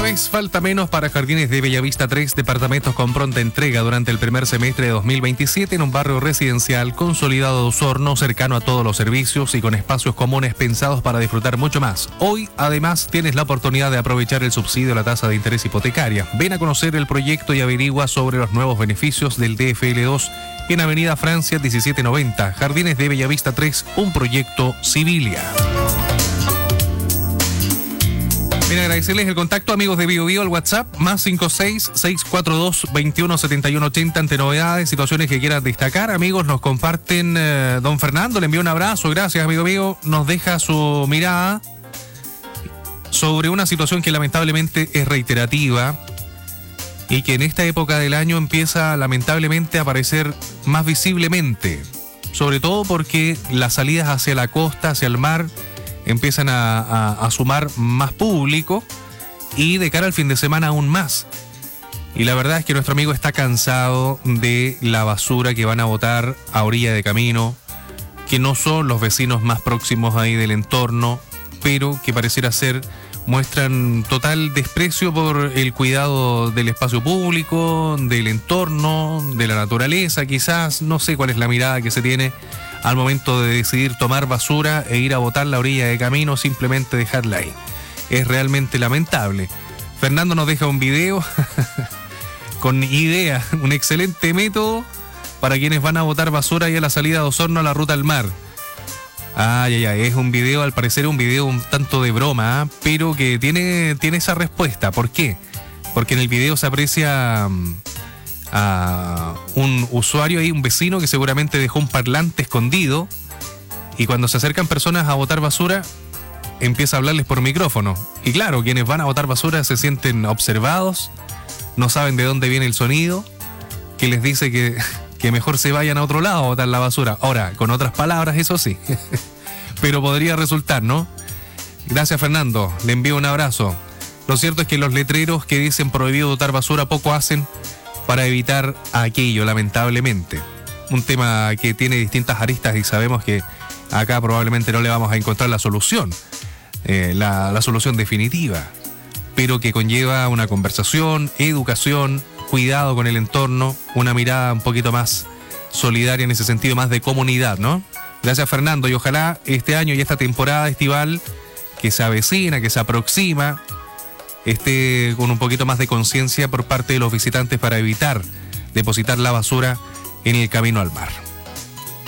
vez falta menos para Jardines de Bellavista 3, departamentos con pronta entrega durante el primer semestre de 2027 en un barrio residencial consolidado de Osorno, cercano a todos los servicios y con espacios comunes pensados para disfrutar mucho más. Hoy, además, tienes la oportunidad de aprovechar el subsidio a la tasa de interés hipotecaria. Ven a conocer el proyecto y averigua sobre los nuevos beneficios del DFL2 en Avenida Francia 1790, Jardines de Bellavista 3, un proyecto Civilia. Bien, agradecerles el contacto, amigos de Bio Bio, al WhatsApp, más 56-642-217180, ante novedades, situaciones que quieran destacar. Amigos, nos comparten, don Fernando, le envío un abrazo, gracias, amigo mío, nos deja su mirada sobre una situación que lamentablemente es reiterativa y que en esta época del año empieza lamentablemente a aparecer más visiblemente, sobre todo porque las salidas hacia la costa, hacia el mar, empiezan a sumar más público y de cara al fin de semana aún más. Y la verdad es que nuestro amigo está cansado de la basura que van a botar a orilla de camino, que no son los vecinos más próximos ahí del entorno, pero que pareciera ser muestran total desprecio por el cuidado del espacio público, del entorno, de la naturaleza, quizás. No sé cuál es la mirada que se tiene al momento de decidir tomar basura e ir a botar la orilla de camino, simplemente dejarla ahí. Es realmente lamentable. Fernando nos deja un video con idea, un excelente método para quienes van a botar basura ahí a la salida de Osorno a la ruta al mar. Es un video, al parecer un video un tanto de broma, pero que tiene esa respuesta. ¿Por qué? Porque en el video se aprecia a un usuario ahí, un vecino que seguramente dejó un parlante escondido, y cuando se acercan personas a botar basura empieza a hablarles por micrófono, y claro, quienes van a botar basura se sienten observados, no saben de dónde viene el sonido, que les dice que mejor se vayan a otro lado a botar la basura. Ahora, con otras palabras, eso sí, pero podría resultar, ¿no? Gracias, Fernando, le envío un abrazo. Lo cierto es que los letreros que dicen prohibido botar basura poco hacen para evitar aquello, lamentablemente. Un tema que tiene distintas aristas y sabemos que acá probablemente no le vamos a encontrar la solución, la solución definitiva, pero que conlleva una conversación, educación, cuidado con el entorno, una mirada un poquito más solidaria en ese sentido, más de comunidad, ¿no? Gracias, Fernando, y ojalá este año y esta temporada estival que se avecina, que se aproxima, esté con un poquito más de conciencia por parte de los visitantes para evitar depositar la basura en el camino al mar.